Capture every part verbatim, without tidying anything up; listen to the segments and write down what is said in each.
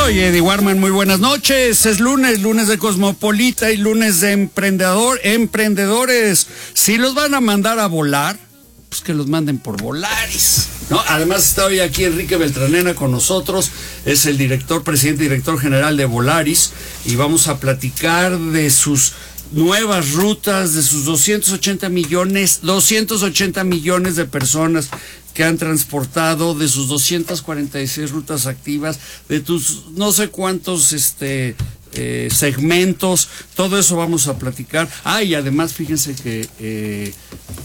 Soy Eddie Warman, muy buenas noches. Es lunes, lunes de Cosmopolita y lunes de emprendedor, emprendedores. Si los van a mandar a volar, pues que los manden por Volaris, ¿no? Además está hoy aquí Enrique Beltranena con nosotros, es el director, presidente y director general de Volaris, y vamos a platicar de sus nuevas rutas, de sus doscientos ochenta millones, doscientos ochenta millones de personas que han transportado, de sus doscientas cuarenta y seis rutas activas, de tus no sé cuántos este eh, segmentos, todo eso vamos a platicar. Ah, y además fíjense que eh,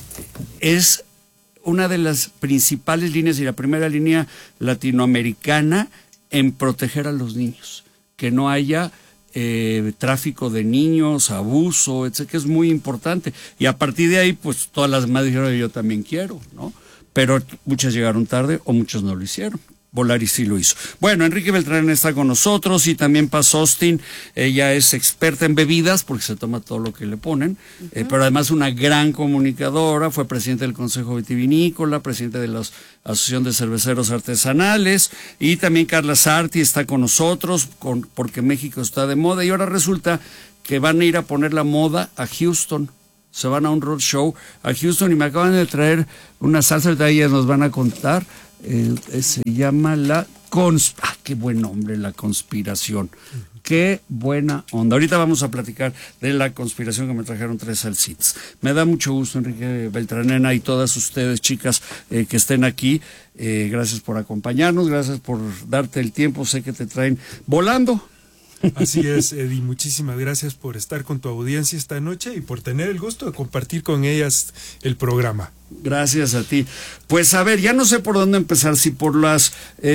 es una de las principales líneas y la primera línea latinoamericana en proteger a los niños, que no haya eh, tráfico de niños, abuso, etcétera, que es muy importante. Y a partir de ahí, pues todas las demás dijeron, yo también quiero, ¿no? Pero muchas llegaron tarde o muchos no lo hicieron. Volaris sí lo hizo. Bueno, Enrique Beltrán está con nosotros y también Paz Austin. Ella es experta en bebidas porque se toma todo lo que le ponen, uh-huh. eh, pero además una gran comunicadora, fue presidente del Consejo Vitivinícola, presidente de la Asociación de Cerveceros Artesanales, y también Carla Sarti está con nosotros con, porque México está de moda y ahora resulta que van a ir a poner la moda a Houston. Se van a un roadshow a Houston y me acaban de traer una salsa, de ellas nos van a contar, eh, se llama la cons... ¡Ah, qué buen nombre! La conspiración. Uh-huh. ¡Qué buena onda! Ahorita vamos a platicar de la conspiración que me trajeron tres salsitas. Me da mucho gusto, Enrique Beltranena, y todas ustedes, chicas, eh, que estén aquí. Eh, gracias por acompañarnos, gracias por darte el tiempo, sé que te traen volando. Así es, Eddie, muchísimas gracias por estar con tu audiencia esta noche y por tener el gusto de compartir con ellas el programa. Gracias a ti. Pues a ver, ya no sé por dónde empezar, si por las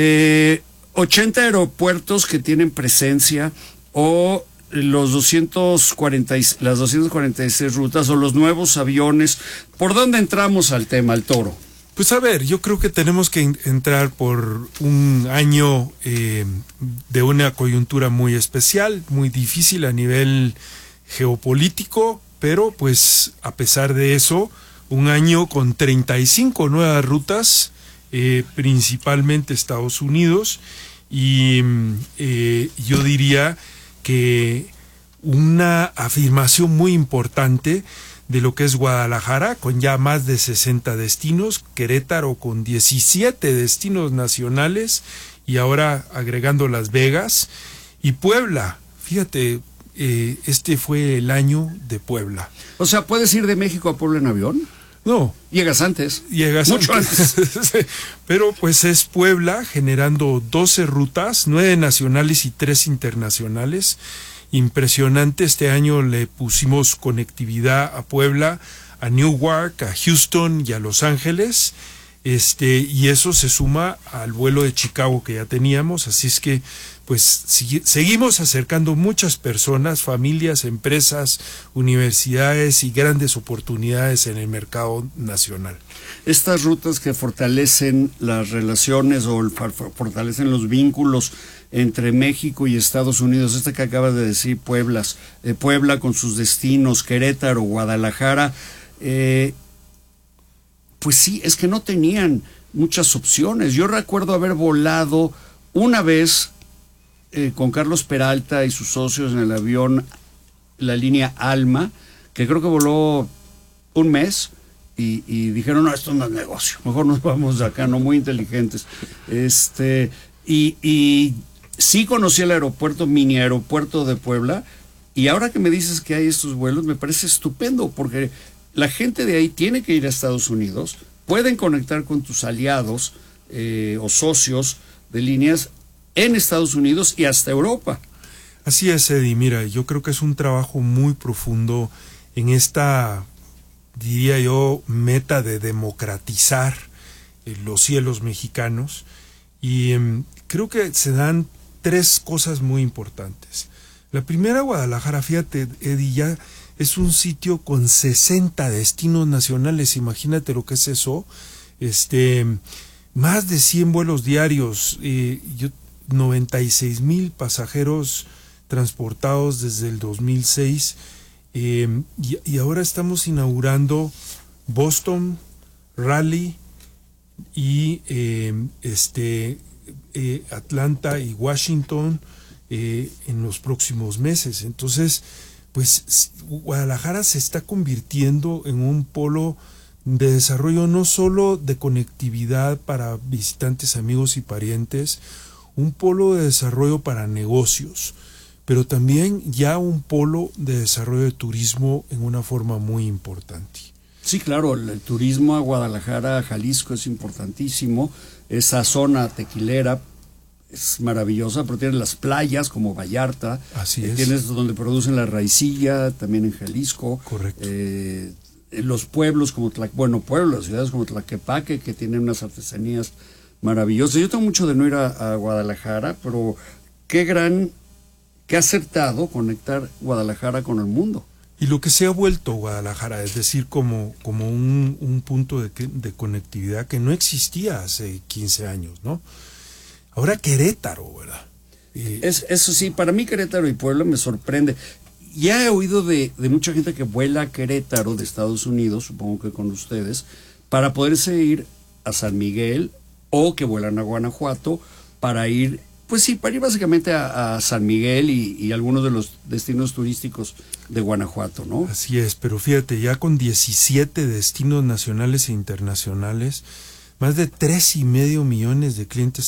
eh, ochenta aeropuertos que tienen presencia o los doscientos cuarenta, las doscientas cuarenta y seis rutas o los nuevos aviones. ¿Por dónde entramos al tema, al toro? Pues a ver, yo creo que tenemos que entrar por un año eh, de una coyuntura muy especial, muy difícil a nivel geopolítico, pero pues a pesar de eso, un año con treinta y cinco nuevas rutas, eh, principalmente Estados Unidos, y eh, yo diría que una afirmación muy importante de lo que es Guadalajara, con ya más de sesenta destinos, Querétaro con diecisiete destinos nacionales, y ahora agregando Las Vegas, y Puebla. Fíjate, eh, este fue el año de Puebla. O sea, ¿puedes ir de México a Puebla en avión? No. Llegas antes. Llegas Mucho antes. antes. Pero pues es Puebla generando doce rutas, nueve nacionales y tres internacionales. Impresionante, este año le pusimos conectividad a Puebla, a Newark, a Houston y a Los Ángeles, este, y eso se suma al vuelo de Chicago que ya teníamos, así es que pues si, seguimos acercando muchas personas, familias, empresas, universidades y grandes oportunidades en el mercado nacional. Estas rutas que fortalecen las relaciones o fortalecen los vínculos entre México y Estados Unidos, esta que acabas de decir, Pueblas, eh, Puebla con sus destinos, Querétaro, Guadalajara, eh, pues sí, es que no tenían muchas opciones. Yo recuerdo haber volado una vez eh, con Carlos Peralta y sus socios en el avión, la línea Alma, que creo que voló un mes, y, y dijeron, no, esto no es negocio, mejor nos vamos de acá, no, muy inteligentes. Este, y, y sí conocí el aeropuerto, mini aeropuerto de Puebla, y ahora que me dices que hay estos vuelos, me parece estupendo, porque la gente de ahí tiene que ir a Estados Unidos, pueden conectar con tus aliados eh, o socios de líneas en Estados Unidos y hasta Europa. Así es, Eddie, mira, yo creo que es un trabajo muy profundo en esta, diría yo, meta de democratizar eh, los cielos mexicanos, y eh, creo que se dan tres cosas muy importantes. La primera, Guadalajara, fíjate, Eddie, ya es un sitio con sesenta destinos nacionales, imagínate lo que es eso, este, más de cien vuelos diarios, eh, yo, noventa y seis mil pasajeros transportados desde el dos mil seis, eh, y, y ahora estamos inaugurando Boston, Raleigh y eh, este eh, Atlanta y Washington eh, en los próximos meses. Entonces, pues Guadalajara se está convirtiendo en un polo de desarrollo no solo de conectividad para visitantes, amigos y parientes, un polo de desarrollo para negocios, pero también ya un polo de desarrollo de turismo en una forma muy importante. Sí, claro, el, el turismo a Guadalajara, a Jalisco es importantísimo. Esa zona tequilera es maravillosa, pero tiene las playas como Vallarta. Así eh, es. Tienes donde producen la raicilla, también en Jalisco. Correcto. Eh, los pueblos como Tla, bueno, pueblos, ciudades como Tlaquepaque, que tienen unas artesanías maravillosas. Yo tengo mucho de no ir a, a Guadalajara, pero qué gran, qué acertado conectar Guadalajara con el mundo. Y lo que se ha vuelto Guadalajara, es decir, como, como un, un punto de, de conectividad que no existía hace quince años, ¿no? Ahora Querétaro, ¿verdad? Eh, es, eso sí, para mí Querétaro y Puebla me sorprende. Ya he oído de, de mucha gente que vuela a Querétaro de Estados Unidos, supongo que con ustedes, para poderse ir a San Miguel, o que vuelan a Guanajuato para ir, pues sí, para ir básicamente a, a San Miguel y, y algunos de los destinos turísticos de Guanajuato, ¿no? Así es, pero fíjate, ya con diecisiete destinos nacionales e internacionales, más de tres y medio millones de clientes